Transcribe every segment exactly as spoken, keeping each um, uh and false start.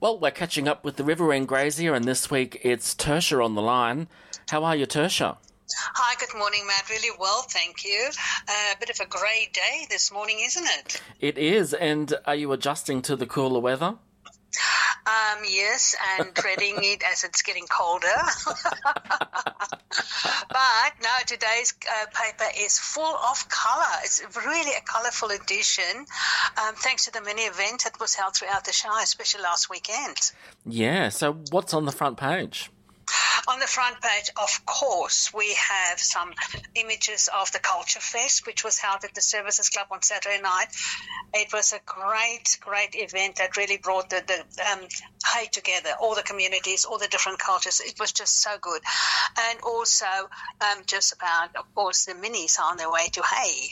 Well, we're catching up with the Riverine Grazier, and this week it's Tertia on the line. How are you, Tertia? Hi, good morning, Matt. Really well, thank you. Uh, a bit of a grey day this morning, isn't it? It is, and are you adjusting to the cooler weather? Um, yes, and dreading it as it's getting colder. But no, today's uh, paper is full of colour. It's really a colourful edition, um, thanks to the mini event that was held throughout the Shire, especially last weekend. Yeah, so what's on the front page? On the front page, of course, we have some images of the Culture Fest, which was held at the Services Club on Saturday night. It was a great, great event that really brought the, the um, Hay together, all the communities, all the different cultures. It was just so good. And also, um, just about, of course, the minis are on their way to Hay.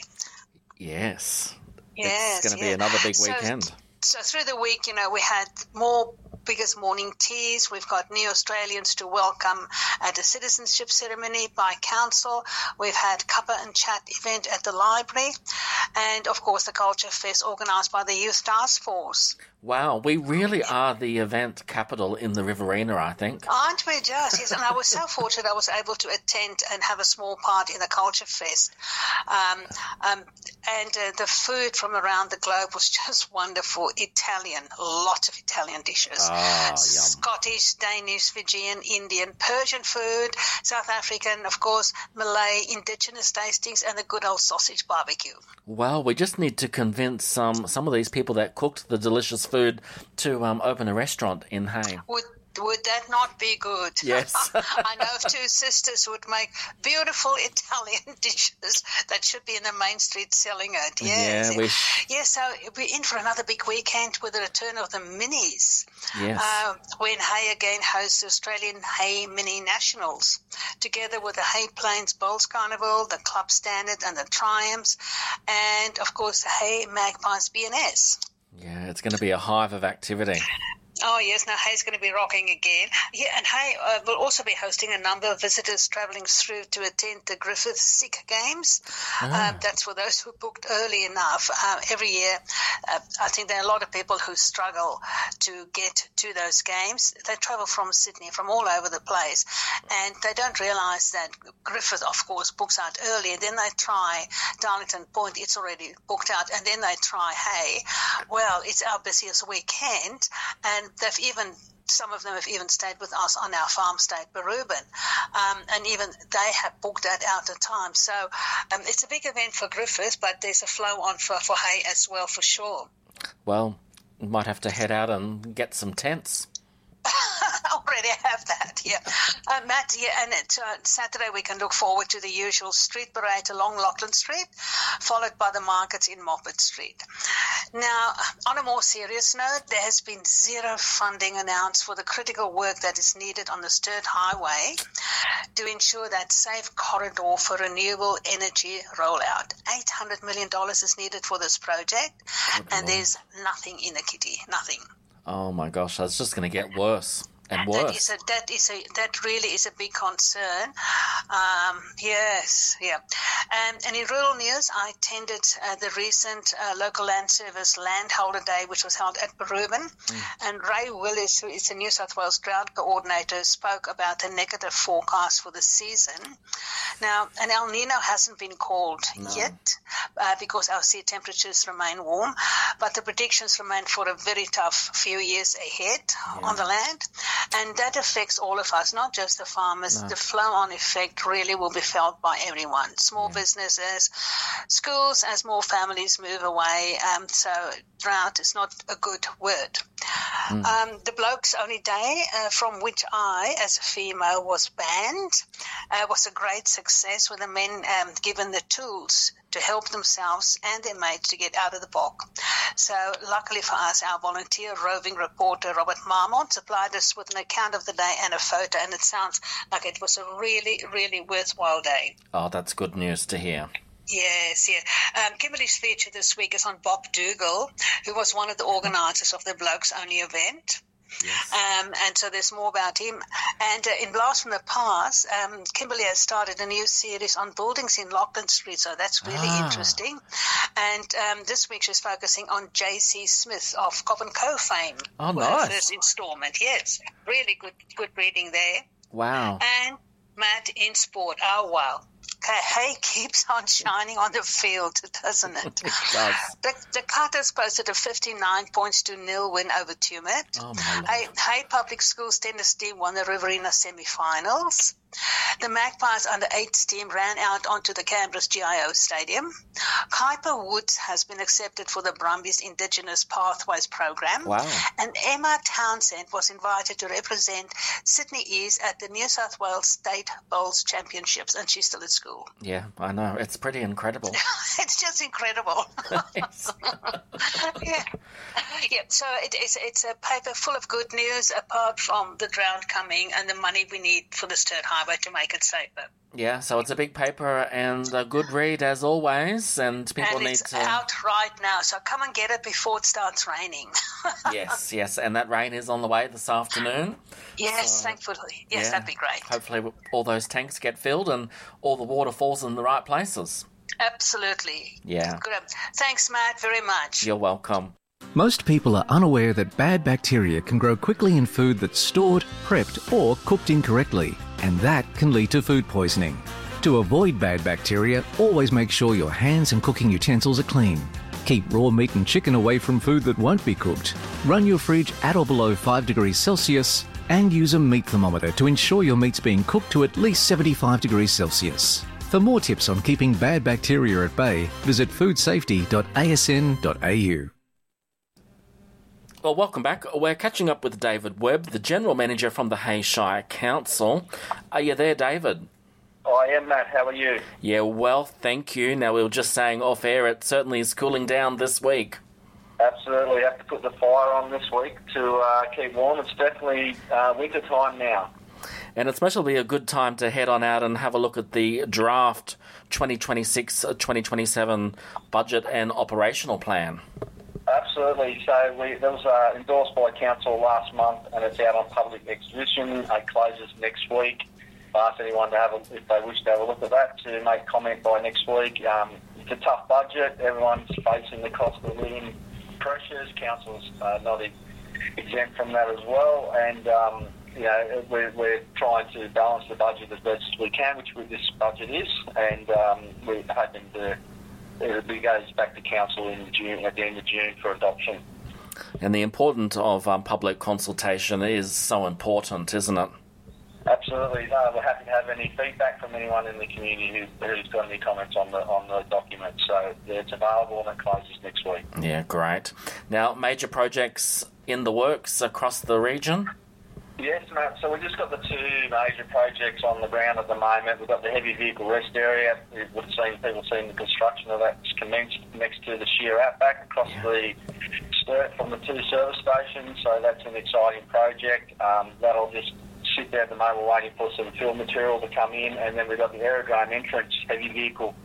Yes. Yes. It's going to yeah. be another big so, weekend. So through the week, you know, we had more biggest morning teas. We've got new Australians to welcome at a citizenship ceremony by council. We've had cuppa and chat event at the library, and of course the Culture Fest organised by the Youth Task Force. Wow, we really are the event capital in the Riverina, I think. Aren't we just? Yes, and I was so fortunate I was able to attend and have a small part in the Culture Fest. Um, um, and uh, the food from around the globe was just wonderful. Italian, lots of Italian dishes. Ah, yum. Scottish, Danish, Fijian, Indian, Persian food, South African, of course, Malay, indigenous tastings, and the good old sausage barbecue. Well, we just need to convince um, some of these people that cooked the delicious food to um, open a restaurant in Hay. Would Would that not be good? Yes. I know of two sisters who would make beautiful Italian dishes that should be in the main street selling it. Yes. Yeah, we... Yes, so we're in for another big weekend with the return of the minis. Yes. Uh, when Hay again hosts the Australian Hay Mini Nationals, together with the Hay Plains Bowls Carnival, the Club Standard and the Triumphs, and, of course, the Hay Magpies B N S. Yeah, it's going to be a hive of activity. Oh, yes. Now, Hay's going to be rocking again. Yeah, and Hay uh, will also be hosting a number of visitors travelling through to attend the Griffith Sick Games. Ah. Um, that's for those who booked early enough. Uh, every year, uh, I think there are a lot of people who struggle to get to those games. They travel from Sydney, from all over the place, and they don't realise that Griffith, of course, books out early, and then they try Darlington Point, it's already booked out, and then they try Hay. Well, it's our busiest weekend, and they've even, some of them have even stayed with us on our farm state, Berubin, um, and even they have booked that out at times. So um, it's a big event for Griffith, but there's a flow on for, for Hay as well, for sure. Well, we might have to head out and get some tents. Already have that, yeah. Uh, Matt, yeah, and it, uh, Saturday we can look forward to the usual street parade along Lachlan Street, followed by the markets in Moppet Street. Now, on a more serious note, there has been zero funding announced for the critical work that is needed on the Sturt Highway to ensure that safe corridor for renewable energy rollout. eight hundred million dollars is needed for this project, Good and Lord. There's nothing in the kitty, nothing. Oh my gosh, that's just going to get worse and worse. That is a, that is a, that really is a big concern. Um, yes, yeah. Um, and in rural news, I attended uh, the recent uh, Local Land Service Landholder Day, which was held at Berubin. Mm. And Ray Willis, who is the New South Wales Drought Coordinator, spoke about the negative forecast for the season. Now, an El Nino hasn't been called no. yet uh, because our sea temperatures remain warm, but the predictions remain for a very tough few years ahead yeah. on the land. And that affects all of us, not just the farmers. No. The flow-on effect really will be felt by everyone, small yeah. businesses, schools, as more families move away. Um, so drought is not a good word. Mm. Um, the Blokes Only Day, uh, from which I, as a female, was banned, uh, was a great success with the men um, given the tools to help themselves and their mates to get out of the bog. So luckily for us, our volunteer roving reporter, Robert Marmont, supplied us with an account of the day and a photo, and it sounds like it was a really, really worthwhile day. Oh, that's good news to hear. Yes, yeah. Um, Kimberly's feature this week is on Bob Dougal, who was one of the organisers of the Blokes Only event. Yes. Um, and so there's more about him. And uh, in Blast from the Past, um, Kimberly has started a new series on buildings in Lachlan Street, so that's really Ah. interesting. And um, this week she's focusing on J C Smith of Cop and Co fame. Oh, for her nice. first installment. Yes, really good, good reading there. Wow. And Matt in sport. Oh, wow. Hay keeps on shining on the field, doesn't it? It does. The, the Cutters posted a fifty-nine points to nil win over Tumut. Oh, my Lord. Hay, Hay Public Schools tennis team won the Riverina semi-finals. The Magpies under eights team ran out onto the Canberra's G I O Stadium. Kuiper Woods has been accepted for the Brumbies Indigenous Pathways program. Wow. And Emma Townsend was invited to represent Sydney East at the New South Wales State Bowls Championships, and she's still at school. Yeah, I know. It's pretty incredible. It's just incredible. Yes. yeah. Yeah, so it is, it's a paper full of good news apart from the drought coming and the money we need for this third highway to make it safer. Yeah, so it's a big paper and a good read as always, and people and need it's to... out right now, so come and get it before it starts raining. Yes, yes, and that rain is on the way this afternoon. Yes, So, thankfully. Yes, yeah, that'd be great. Hopefully all those tanks get filled and all the water falls in the right places. Absolutely. Yeah. Good. Thanks, Matt, very much. You're welcome. Most people are unaware that bad bacteria can grow quickly in food that's stored, prepped or cooked incorrectly, and that can lead to food poisoning. To avoid bad bacteria, always make sure your hands and cooking utensils are clean. Keep raw meat and chicken away from food that won't be cooked. Run your fridge at or below five degrees Celsius and use a meat thermometer to ensure your meat's being cooked to at least seventy-five degrees Celsius. For more tips on keeping bad bacteria at bay, visit food safety dot a s n dot a u. Well, welcome back. We're catching up with David Webb, the General Manager from the Hay Shire Council. Are you there, David? I am, Matt. How are you? Yeah, well, thank you. Now, we were just saying off air, it certainly is cooling down this week. Absolutely. Have to put the fire on this week to uh, keep warm. It's definitely uh, winter time now. And it's especially a good time to head on out and have a look at the draft twenty twenty-six twenty twenty-seven budget and operational plan. Absolutely. So we, that was uh, endorsed by Council last month, and it's out on public exhibition. It closes next week. I ask anyone to have, a, if they wish to have a look at that, to make comment by next week. Um, it's a tough budget. Everyone's facing the cost of living pressures. Council's uh, not exempt from that as well, and um, you know we're, we're trying to balance the budget as best as we can, which this budget is, and um, we're hoping to. It goes back to Council in June, at the end of June for adoption. And the importance of um, public consultation is so important, isn't it? Absolutely. No, we're happy to have any feedback from anyone in the community who, who's got any comments on the on the document. So yeah, it's available and it closes next week. Yeah, great. Now, major projects in the works across the region? Yes, Matt. So we've just got the two major projects on the ground at the moment. We've got the heavy vehicle rest area. We've seen people seeing the construction of that commenced next to the sheer outback across yeah. the Sturt from the two service stations. So that's an exciting project. Um, that'll just sit there at the moment waiting for some fill material to come in. And then we've got the aerodrome entrance, heavy vehicle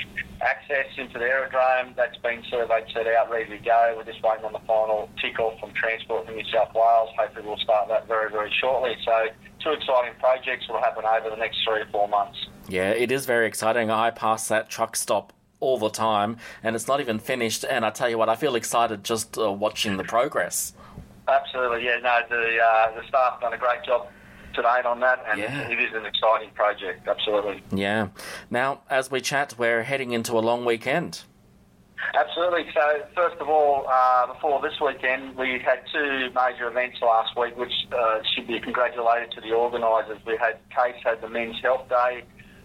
access into the aerodrome. That's been surveyed, set out, ready to go. We're just waiting on the final tick-off from Transport for New South Wales. Hopefully we'll start that very, very shortly. So two exciting projects will happen over the next three or four months. Yeah, it is very exciting. I pass that truck stop all the time, and it's not even finished. And I tell you what, I feel excited just uh, watching the progress. Absolutely, yeah. No, the uh, the staff have done a great job to date on that, and yeah. it is an exciting project, absolutely. Yeah. Now, as we chat, we're heading into a long weekend. Absolutely. So, first of all, uh, before this weekend, we had two major events last week, which uh, should be congratulated to the organisers. We had Case had the Men's Health Day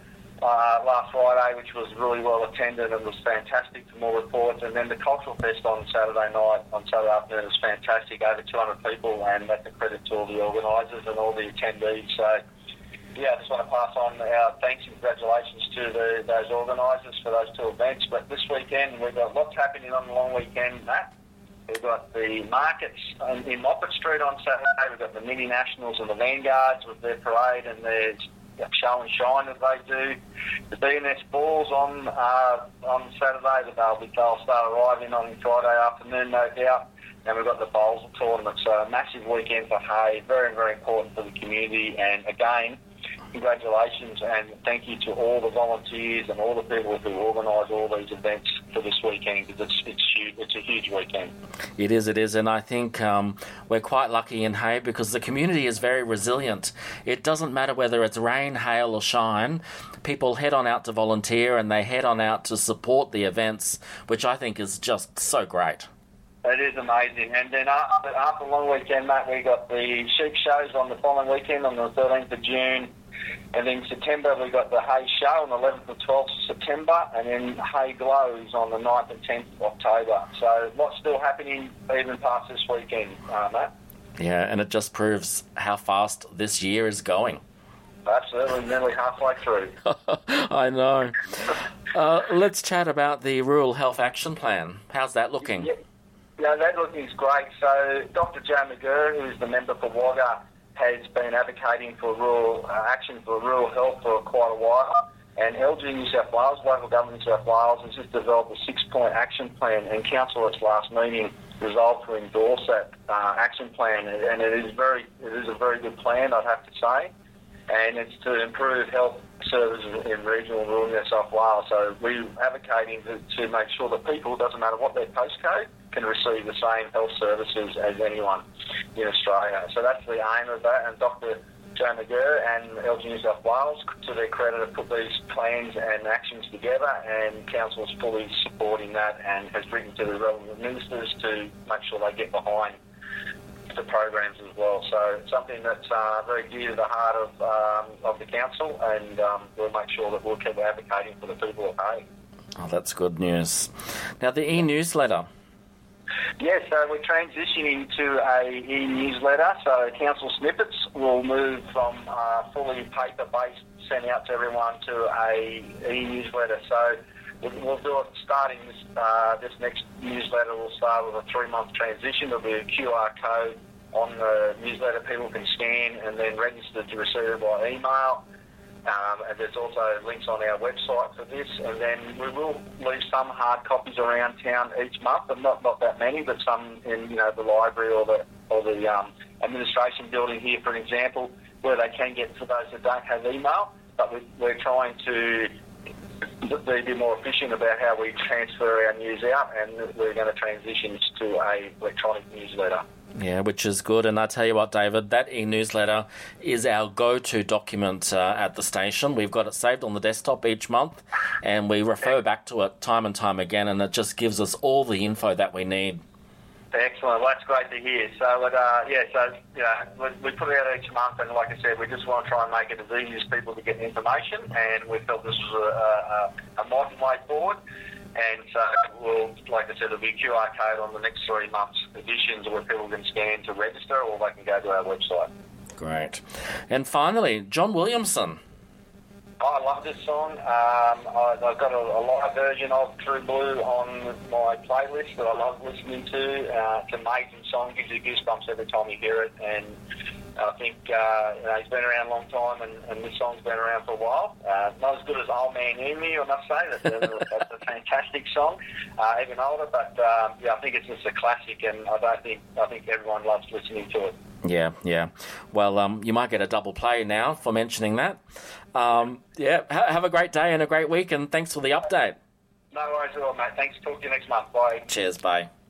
uh, last Friday, which was really well attended and was fantastic for more reports. And then the Cultural Fest on Saturday night, on Saturday afternoon, was fantastic. Over two hundred people, and that's a credit to all the organisers and all the attendees. So, yeah, I just want to pass on our thanks and congratulations to the, those organisers for those two events. But this weekend, we've got lots happening on the long weekend, Matt. We've got the markets in Moppet Street on Saturday. We've got the Mini Nationals and the Vanguards with their parade and their show and shine that they do. The B N S balls on uh, on Saturday, but they'll, be, they'll start arriving on Friday afternoon, no doubt. and we've got the bowls tournament. So a massive weekend for Hay, very, very important for the community. And again, congratulations and thank you to all the volunteers and all the people who organise all these events for this weekend, because it's, it's huge. It's a huge weekend. It is, it is, and I think um, we're quite lucky in Hay because the community is very resilient. It doesn't matter whether it's rain, hail or shine. People head on out to volunteer and they head on out to support the events, which I think is just so great. It is amazing. And then after, after a long weekend, Matt, we got the sheep shows on the following weekend on the thirteenth of June. And in September, we got the Hay Show on the eleventh and twelfth of September. And then Hay Glows on the ninth and tenth of October. So lots still happening even past this weekend, uh, Matt. Yeah, and it just proves how fast this year is going. Absolutely, nearly halfway through. I know. Uh, let's chat about the Rural Health Action Plan. How's that looking? Yeah. Yeah, that looking is great. So Doctor Joe McGurr, who's the member for Wagga, has been advocating for rural uh, action for rural health for quite a while. And L G New South Wales, local government New South Wales, has just developed a six-point action plan. And Council at its last meeting resolved to endorse that uh, action plan. And it is very, it is a very good plan, I'd have to say. And it's to improve health services in regional and rural New South Wales. So we're advocating to, to make sure that people, doesn't matter what their postcode, can receive the same health services as anyone in Australia. So that's the aim of that. And Doctor Joe McGurr and L G New South Wales, to their credit, have put these plans and actions together, and Council is fully supporting that and has written to the relevant ministers to make sure they get behind the programs as well. So it's something that's uh, very dear to the heart of um, of the council, and um, we'll make sure that we'll keep advocating for the people of Hay. Oh, that's good news. Now, the e-newsletter. Yeah, so we're transitioning to a e-newsletter. So council snippets will move from uh, fully paper-based, sent out to everyone, to a e-newsletter. So we'll do it starting this uh, this next newsletter. We'll start with a three-month transition. There'll be a Q R code on the newsletter people can scan and then register to receive it by email. Um, and there's also links on our website for this. And then we will leave some hard copies around town each month, but not, not that many, but some in you know the library or the or the um, administration building here, for an example, where they can get for those that don't have email. But we, we're trying to be a bit more efficient about how we transfer our news out, and we're going to transition to a electronic newsletter. Yeah, which is good. And I tell you what, David, that e-newsletter is our go-to document uh, at the station. We've got it saved on the desktop each month, and we refer back to it time and time again, and it just gives us all the info that we need. Excellent. Well, that's great to hear. So, uh, yeah, so you know, we, we put it out each month, and like I said, we just want to try and make it as easy as people to get information, and we felt this was a, a, a modern way forward. And so, we'll, like I said, there'll be a Q R code on the next three months' editions where people can scan to register, or they can go to our website. Great. And finally, John Williamson. I love this song. Um, I, I've got a, a live version of True Blue on my playlist that I love listening to. Uh, it's an amazing song, gives you goosebumps every time you hear it. And I think uh, you know, he's been around a long time, and, and this song's been around for a while. Uh, not as good as Old Man Emu, I must say. That's a, that's a fantastic song, uh, even older. But um, yeah, I think it's just a classic, and I don't think I think everyone loves listening to it. Yeah, yeah. Well, um, you might get a double play now for mentioning that. Um, yeah, ha- have a great day and a great week, and thanks for the update. No worries at all, mate. Thanks. Talk to you next month. Bye. Cheers, bye.